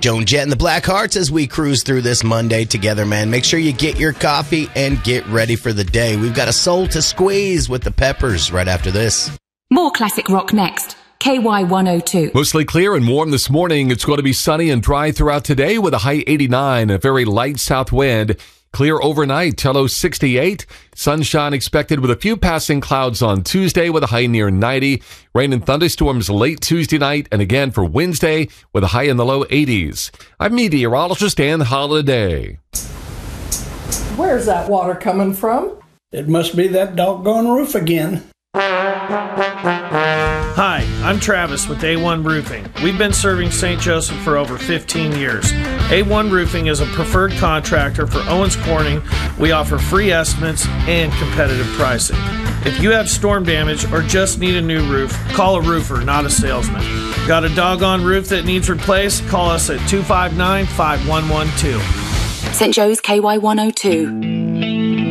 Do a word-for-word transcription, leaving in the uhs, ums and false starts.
Joan Jett and the Blackhearts as we cruise through this Monday together, man. Make sure you get your coffee and get ready for the day. We've got a soul to squeeze with the Peppers right after this. More classic rock next. K Y one oh two. Mostly clear and warm this morning. It's going to be sunny and dry throughout today with a high eighty-nine, a very light south wind. Clear overnight, Tello sixty-eight. Sunshine expected with a few passing clouds on Tuesday with a high near ninety. Rain and thunderstorms late Tuesday night and again for Wednesday with a high in the low eighties. I'm meteorologist Dan Holiday. Where's that water coming from? It must be that doggone roof again. Hi, I'm Travis with A one Roofing. We've been serving Saint Joseph for over fifteen years. A one Roofing is a preferred contractor for Owens Corning. We offer free estimates and competitive pricing. If you have storm damage or just need a new roof, call a roofer, not a salesman. Got a doggone roof that needs replaced? Call us at two five nine, five one one two. Saint Joe's K Y one oh two.